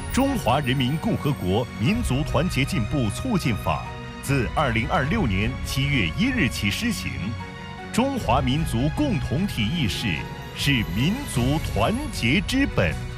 中华人民共和国民族团结进步促进法自2026年7月1日起施行。中华民族共同体意识是民族团结之本。